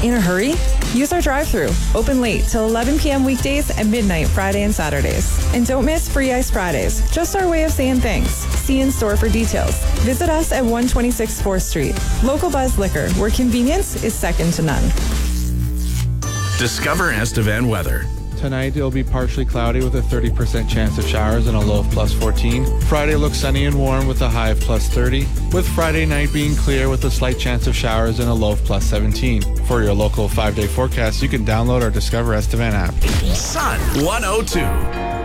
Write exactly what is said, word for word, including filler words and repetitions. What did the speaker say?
In a hurry? Use our drive-thru. Open late till eleven p.m. weekdays and midnight Friday and Saturdays. And don't miss Free Ice Fridays. Just our way of saying thanks. See in store for details. Visit us at one twenty-six fourth Street. Local Buzz Liquor, where convenience is second to none. Discover Estevan weather. Tonight it'll be partially cloudy with a thirty percent chance of showers and a low of plus fourteen. Friday looks sunny and warm with a high of plus thirty. With Friday night being clear with a slight chance of showers and a low of plus seventeen. For your local five-day forecast, you can download our Discover Estevan app. Sun one oh two.